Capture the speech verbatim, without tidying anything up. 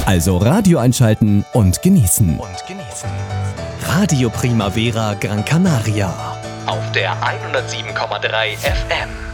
Also Radio einschalten und genießen. Und genießen. Radio Primavera Gran Canaria. Auf der hundertsieben Komma drei F M.